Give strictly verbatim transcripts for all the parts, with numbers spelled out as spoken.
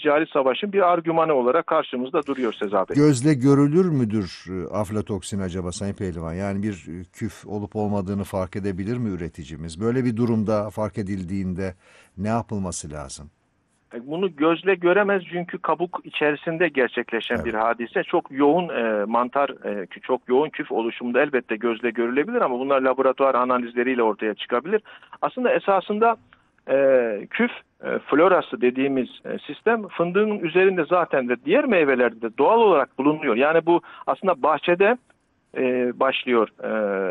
ticari savaşın bir argümanı olarak karşımızda duruyor Seza Bey. Gözle görülür müdür e, aflatoksin acaba Sayın Pehlivan? Yani bir e, küf olup olmadığını fark edebilir mi üreticimiz? Böyle bir durumda fark edildiğinde ne yapılması lazım? Bunu gözle göremez çünkü kabuk içerisinde gerçekleşen Evet. bir hadise. Çok yoğun e, mantar, e, çok yoğun küf oluşumunda elbette gözle görülebilir ama bunlar laboratuvar analizleriyle ortaya çıkabilir. Aslında esasında e, küf e, florası dediğimiz e, sistem fındığın üzerinde zaten ve diğer meyvelerde de doğal olarak bulunuyor. Yani bu aslında bahçede e, başlıyor e,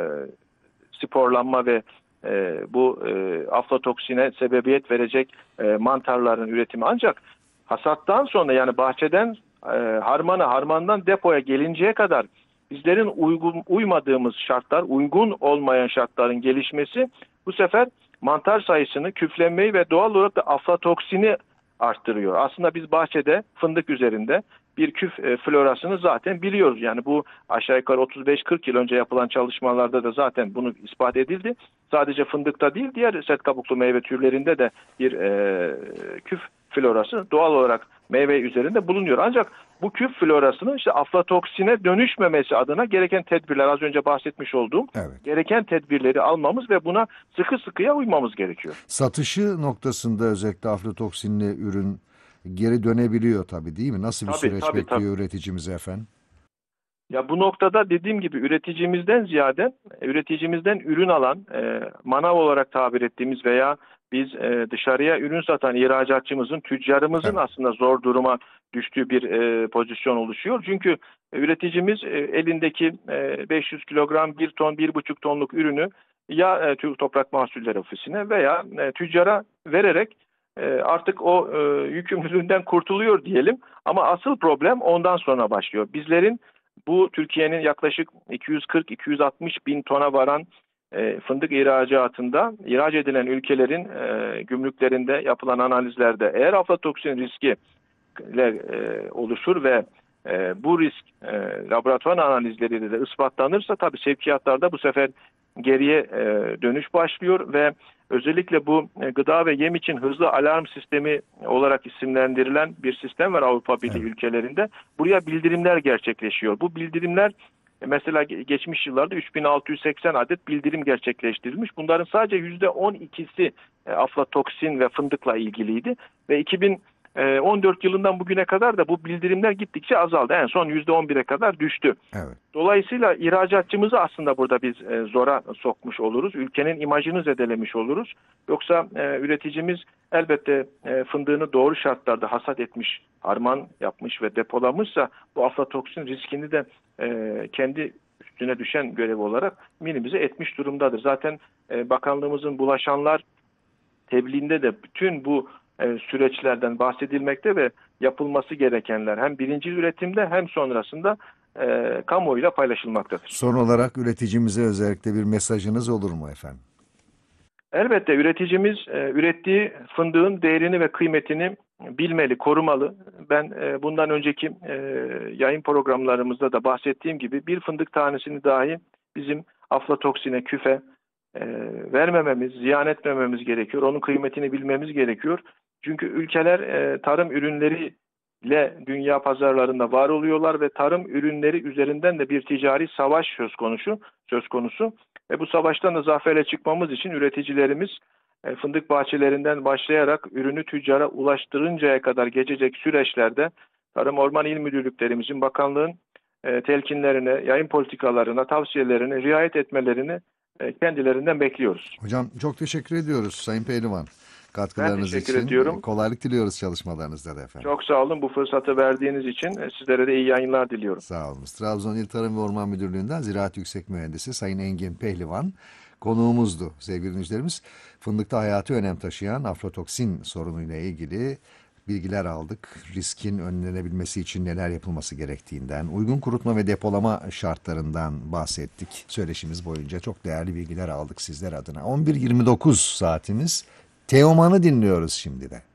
sporlanma ve e, bu e, aflatoksine sebebiyet verecek e, mantarların üretimi. Ancak hasattan sonra yani bahçeden e, harmana, harmandan depoya gelinceye kadar bizlerin uygun uymadığımız şartlar, uygun olmayan şartların gelişmesi bu sefer mantar sayısını, küflenmeyi ve doğal olarak da aflatoksini arttırıyor. Aslında biz bahçede fındık üzerinde bir küf e, florasını zaten biliyoruz. Yani bu aşağı yukarı otuz beş kırk yıl önce yapılan çalışmalarda da zaten bunu ispat edildi. Sadece fındıkta değil, diğer sert kabuklu meyve türlerinde de bir e, küf florası doğal olarak meyve üzerinde bulunuyor. Ancak bu küf florasının işte aflatoksine dönüşmemesi adına gereken tedbirler, az önce bahsetmiş olduğum Evet. gereken tedbirleri almamız ve buna sıkı sıkıya uymamız gerekiyor. Satışı noktasında özellikle aflatoksinli ürün geri dönebiliyor tabii, değil mi? Nasıl bir Tabii süreç tabii tabii. bekliyor üreticimizi efendim? Ya bu noktada dediğim gibi üreticimizden ziyade üreticimizden ürün alan, e, manav olarak tabir ettiğimiz veya biz e, dışarıya ürün satan ihracatçımızın, tüccarımızın Evet. aslında zor duruma düştüğü bir e, pozisyon oluşuyor. Çünkü üreticimiz e, elindeki e, beş yüz kilogram, bir ton, bir buçuk tonluk ürünü ya e, Türk Toprak Mahsulleri Ofisi'ne veya e, tüccara vererek e, artık o e, yükümlülüğünden kurtuluyor diyelim. Ama asıl problem ondan sonra başlıyor. Bizlerin bu Türkiye'nin yaklaşık iki yüz kırk iki yüz altmış bin tona varan e, fındık ihracatında ihraç edilen ülkelerin e, gümrüklerinde yapılan analizlerde eğer aflatoksin riski e, oluşur ve e, bu risk e, laboratuvar analizleriyle de ispatlanırsa tabii sevkiyatlarda bu sefer geriye e, dönüş başlıyor ve özellikle bu e, gıda ve yem için hızlı alarm sistemi olarak isimlendirilen bir sistem var Avrupa Birliği Evet. ülkelerinde. Buraya bildirimler gerçekleşiyor. Bu bildirimler e, mesela geçmiş yıllarda üç bin altı yüz seksen adet bildirim gerçekleştirilmiş. Bunların sadece yüzde on ikisi e, aflatoksin ve fındıkla ilgiliydi ve iki bin on dört yılından bugüne kadar da bu bildirimler gittikçe azaldı. En son yüzde on bire kadar düştü. Evet. Dolayısıyla ihracatçımızı aslında burada biz e, zora sokmuş oluruz. Ülkenin imajını zedelemiş oluruz. Yoksa e, üreticimiz elbette e, fındığını doğru şartlarda hasat etmiş, harman yapmış ve depolamışsa bu aflatoksin riskini de e, kendi üstüne düşen görev olarak minimize etmiş durumdadır. Zaten e, bakanlığımızın bulaşanlar tebliğinde de bütün bu e, süreçlerden bahsedilmekte ve yapılması gerekenler hem birinci üretimde hem sonrasında e, kamuoyuyla paylaşılmaktadır. Son olarak üreticimize özellikle bir mesajınız olur mu efendim? Elbette üreticimiz e, ürettiği fındığın değerini ve kıymetini bilmeli, korumalı. Ben e, bundan önceki e, yayın programlarımızda da bahsettiğim gibi bir fındık tanesini dahi bizim aflatoksine, küfe e, vermememiz, ziyan etmememiz gerekiyor. Onun kıymetini bilmemiz gerekiyor. Çünkü ülkeler e, tarım ürünleriyle dünya pazarlarında var oluyorlar ve tarım ürünleri üzerinden de bir ticari savaş söz konusu. Söz konusu. Ve bu savaştan da zaferle çıkmamız için üreticilerimiz e, fındık bahçelerinden başlayarak ürünü tüccara ulaştırıncaya kadar geçecek süreçlerde Tarım Orman İl Müdürlüklerimizin, bakanlığın e, telkinlerine, yayın politikalarına, tavsiyelerine riayet etmelerini e, kendilerinden bekliyoruz. Hocam çok teşekkür ediyoruz Sayın Pehlivan. Ben Katkılarınız teşekkür için ediyorum. kolaylık diliyoruz çalışmalarınızda da efendim. Çok sağ olun bu fırsatı verdiğiniz için. e, Sizlere de iyi yayınlar diliyorum. Sağ olun. Trabzon İl Tarım ve Orman Müdürlüğü'nden Ziraat Yüksek Mühendisi Sayın Engin Pehlivan konuğumuzdu sevgili dinleyicilerimiz. Fındıkta hayati önem taşıyan aflatoksin sorunuyla ilgili bilgiler aldık. Riskin önlenebilmesi için neler yapılması gerektiğinden, uygun kurutma ve depolama şartlarından bahsettik. Söyleşimiz boyunca çok değerli bilgiler aldık sizler adına. on bir yirmi dokuz saatimiz. Teoman'ı dinliyoruz şimdi de.